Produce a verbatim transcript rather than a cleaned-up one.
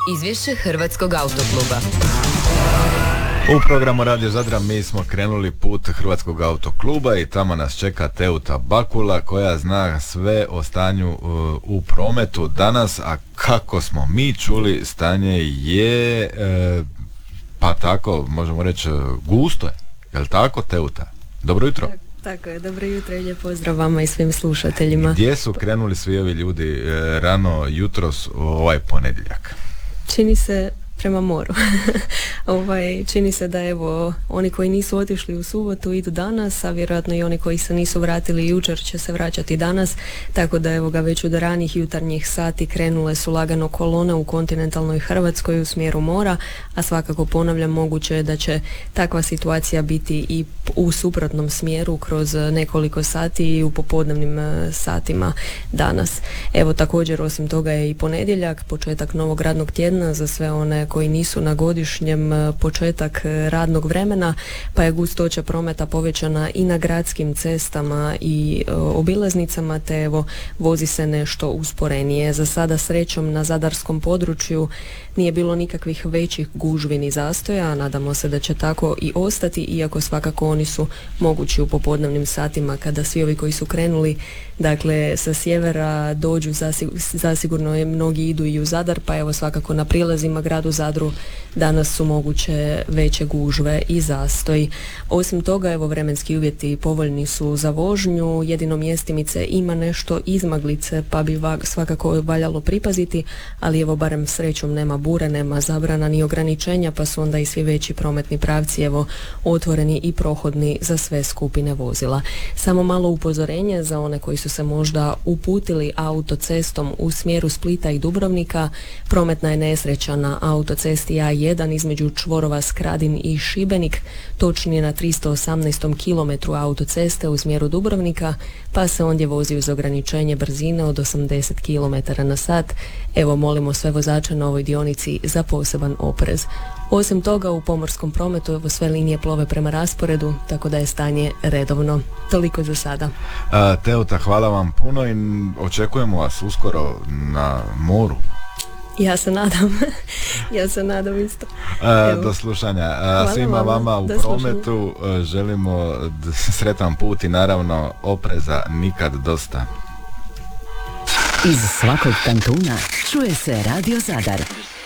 Izvješće Hrvatskog autokluba. U programu Radio Zadra mi smo krenuli put Hrvatskog autokluba i tamo nas čeka Teuta Bakula koja zna sve o stanju uh, u prometu danas, a kako smo mi čuli, stanje je uh, pa tako, možemo reći, gusto je. Je li tako, Teuta? Dobro jutro. Tak, tako je, dobro jutro i lijep pozdrav vama i svim slušateljima. Gdje su krenuli svi ovi ljudi uh, rano jutros u ovaj ponedjeljak? Čini se prema moru. ovaj, čini se da evo oni koji nisu otišli u subotu idu danas, a vjerojatno i oni koji se nisu vratili jučer će se vraćati danas, tako da evo ga već od ranih jutarnjih sati krenule su lagano kolone u kontinentalnoj Hrvatskoj u smjeru mora, a svakako ponavljam, moguće je da će takva situacija biti i u suprotnom smjeru kroz nekoliko sati i u popodnevnim satima danas. Evo također osim toga je i ponedjeljak, početak novog radnog tjedna za sve one koji nisu na godišnjem, početak radnog vremena, pa je gustoća prometa povećana i na gradskim cestama i e, obilaznicama, te evo vozi se nešto usporenije. Za sada srećom na zadarskom području nije bilo nikakvih većih gužvi ni zastoja, nadamo se da će tako i ostati, iako svakako oni su mogući u popodnevnim satima kada svi ovi koji su krenuli dakle sa sjevera dođu, zasigurno je mnogi idu i u Zadar, pa evo svakako na prilazima gradu Zadru danas su moguće veće gužve i zastoj. Osim toga, evo vremenski uvjeti povoljni su za vožnju, jedino mjestimice ima nešto izmaglice, pa bi va- svakako valjalo pripaziti, ali evo barem srećom nema bure, nema zabrana ni ograničenja, pa su onda i svi veći prometni pravci evo otvoreni i prohodni za sve skupine vozila. Samo malo upozorenje za one koji su se možda uputili autocestom u smjeru Splita i Dubrovnika. Prometna je nesreća na autocesti A jedan između čvorova Skradin i Šibenik, točnije na tristo osamnaestom kilometru autoceste u smjeru Dubrovnika, pa se ondje vozi uz ograničenje brzine od osamdeset kilometara na sat. Evo molimo sve vozače na ovoj dionici za poseban oprez. Osim toga u pomorskom prometu evo sve linije plove prema rasporedu, tako da je stanje redovno. Toliko za sada. A, Teuta, hvala vam puno i očekujemo vas uskoro na moru. Ja se nadam. ja se nadam isto. A, do slušanja. A, svima vama u prometu želimo sretan put i naravno opreza nikad dosta. Iz svakog kantuna čuje se Radio Zadar.